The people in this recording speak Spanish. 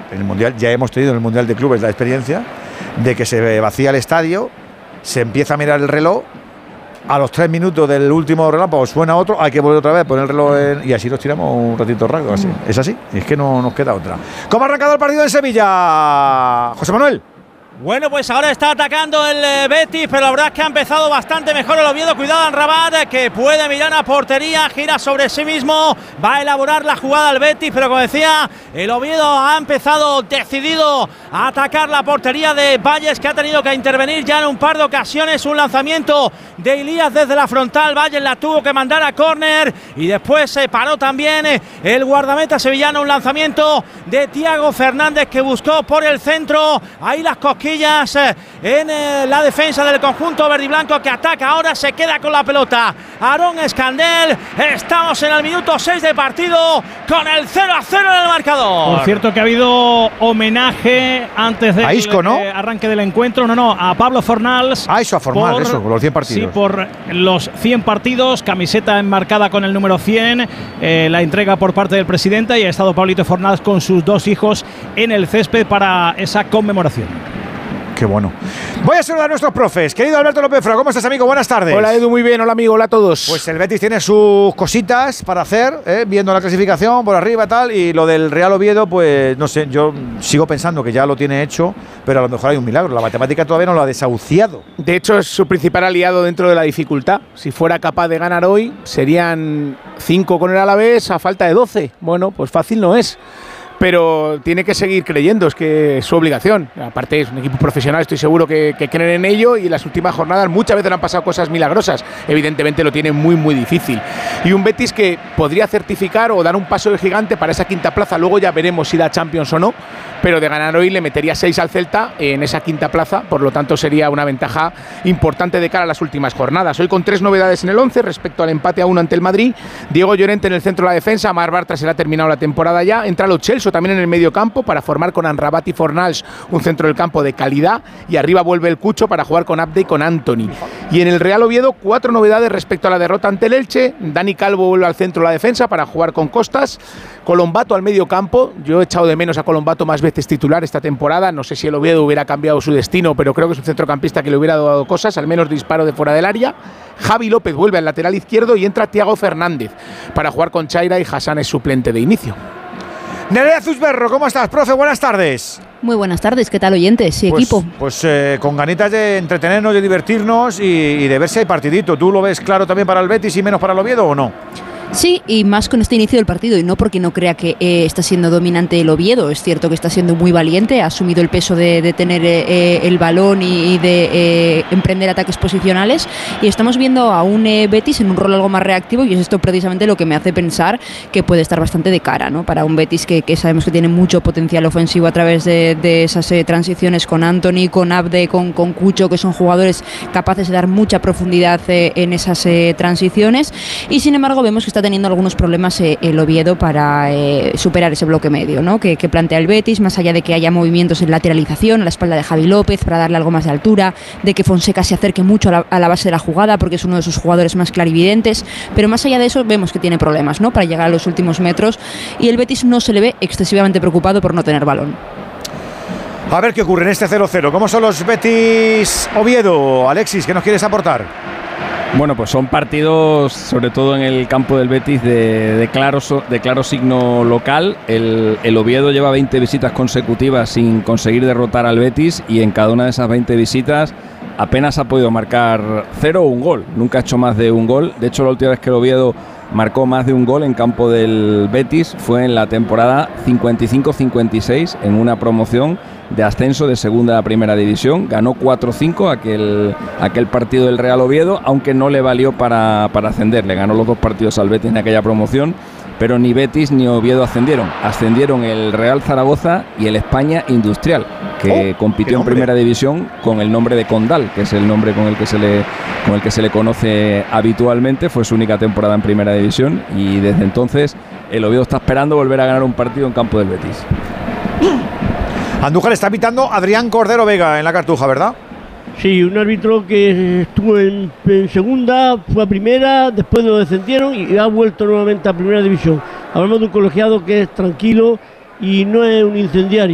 en el Mundial, ya hemos tenido en el Mundial de Clubes la experiencia de que se vacía el estadio, se empieza a mirar el reloj, a los 3 minutos del último relámpago suena otro, hay que volver otra vez, poner el reloj y así nos tiramos un ratito rápido, así. Es así, es que no nos queda otra. ¿Cómo ha arrancado el partido en Sevilla, José Manuel? Bueno, pues ahora está atacando el Betis, pero la verdad es que ha empezado bastante mejor el Oviedo. Cuidado Amrabat, que puede mirar a portería, gira sobre sí mismo, va a elaborar la jugada al Betis, pero como decía, el Oviedo ha empezado decidido a atacar la portería de Valles, que ha tenido que intervenir ya en un par de ocasiones. Un lanzamiento de Ilías desde la frontal, Valles la tuvo que mandar a córner y después se paró también el guardameta sevillano. Un lanzamiento de Thiago Fernández que buscó por el centro, ahí las cosquillas en la defensa del conjunto verde y blanco, que ataca ahora, se queda con la pelota Aarón Escandel. Estamos en el minuto 6 de partido con el 0-0 en el marcador. Por cierto que ha habido homenaje antes del Isco, ¿no? Arranque del encuentro, a Pablo Fornals. Eso, a Fornals, por los 100 partidos. Sí, por los 100 partidos, camiseta enmarcada con el número 100, la entrega por parte del presidente, y ha estado Pablito Fornals con sus 2 hijos en el césped para esa conmemoración. Qué bueno. Voy a saludar a nuestros profes. Querido Alberto López Fra, ¿cómo estás, amigo? Buenas tardes. Hola, Edu, muy bien. Hola, amigo. Hola a todos. Pues el Betis tiene sus cositas para hacer, viendo la clasificación por arriba y tal, y lo del Real Oviedo, pues no sé, yo sigo pensando que ya lo tiene hecho, pero a lo mejor hay un milagro. La matemática todavía no lo ha desahuciado. De hecho, es su principal aliado dentro de la dificultad. Si fuera capaz de ganar hoy, serían 5 con el Alavés a falta de 12. Bueno, pues fácil no es. Pero tiene que seguir creyendo, es que es su obligación. Aparte es un equipo profesional, estoy seguro que creen en ello, y en las últimas jornadas muchas veces le han pasado cosas milagrosas. Evidentemente lo tiene muy muy difícil. Y un Betis que podría certificar o dar un paso de gigante para esa quinta plaza. Luego ya veremos si da Champions o no, pero de ganar hoy le metería 6 al Celta en esa quinta plaza, por lo tanto sería una ventaja importante de cara a las últimas jornadas. Hoy con 3 novedades en el 11 respecto al empate a 1 ante el Madrid. Diego Llorente en el centro de la defensa, Marc Bartra se le ha terminado la temporada ya, entra Lo Celso también en el medio campo para formar con Amrabat y Fornals un centro del campo de calidad, y arriba vuelve el Cucho para jugar con Abde y con Anthony. Y en el Real Oviedo 4 novedades respecto a la derrota ante el Elche. Dani Calvo vuelve al centro de la defensa para jugar con Costas, Colombato al medio campo. Yo he echado de menos a Colombato más veces titular esta temporada, no sé si el Oviedo hubiera cambiado su destino, pero creo que es un centrocampista que le hubiera dado cosas, al menos disparo de fuera del área. Javi López vuelve al lateral izquierdo y entra Thiago Fernández para jugar con Chaira, y Hassan es suplente de inicio. Nerea Zuzberro, ¿cómo estás, profe? Buenas tardes. Muy buenas tardes, ¿qué tal, oyentes y equipo? Pues con ganitas de entretenernos, de divertirnos y de ver si hay partidito. ¿Tú lo ves claro también para el Betis y menos para el Oviedo o no? Sí, y más con este inicio del partido, y no porque no crea que está siendo dominante el Oviedo. Es cierto que está siendo muy valiente, ha asumido el peso de tener el balón y de emprender ataques posicionales, y estamos viendo a un Betis en un rol algo más reactivo, y es esto precisamente lo que me hace pensar que puede estar bastante de cara, ¿no? Para un Betis que sabemos que tiene mucho potencial ofensivo a través de esas transiciones con Anthony, con Abde, con Cucho, que son jugadores capaces de dar mucha profundidad en esas transiciones, y sin embargo vemos que está teniendo algunos problemas el Oviedo para superar ese bloque medio, ¿no? que plantea el Betis, más allá de que haya movimientos en lateralización a la espalda de Javi López para darle algo más de altura, de que Fonseca se acerque mucho a la base de la jugada porque es uno de sus jugadores más clarividentes, pero más allá de eso vemos que tiene problemas, ¿no? Para llegar a los últimos metros, y el Betis no se le ve excesivamente preocupado por no tener balón. A ver qué ocurre en este 0-0. ¿Cómo son los Betis Oviedo? Alexis, ¿qué nos quieres aportar? Bueno, pues son partidos, sobre todo en el campo del Betis, de claro signo local. El Oviedo lleva 20 visitas consecutivas sin conseguir derrotar al Betis, y en cada una de esas 20 visitas apenas ha podido marcar 0 o un gol. Nunca ha hecho más de un gol. De hecho, la última vez que el Oviedo marcó más de un gol en campo del Betis fue en la temporada 55-56, en una promoción de ascenso de segunda a primera división. Ganó 4-5 aquel partido del Real Oviedo, aunque no le valió para ascender. Le ganó los 2 partidos al Betis en aquella promoción, pero ni Betis ni Oviedo ascendieron. Ascendieron el Real Zaragoza y el España Industrial, que compitió en primera división con el nombre de Condal, que es el nombre con el que se le conoce habitualmente. Fue su única temporada en primera división, y desde entonces el Oviedo está esperando volver a ganar un partido en campo del Betis. Andújar está pitando Adrián Cordero Vega en la Cartuja, ¿verdad? Sí, un árbitro que estuvo en segunda, fue a primera, después lo descendieron y ha vuelto nuevamente a primera división. Hablamos de un colegiado que es tranquilo y no es un incendiario.